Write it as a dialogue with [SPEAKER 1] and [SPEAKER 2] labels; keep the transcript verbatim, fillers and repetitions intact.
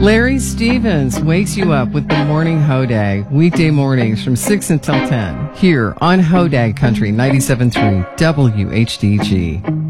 [SPEAKER 1] Larry Stevens wakes you up with the Morning Hodag, weekday mornings from six until ten, here on Hodag Country ninety-seven point three W H D G.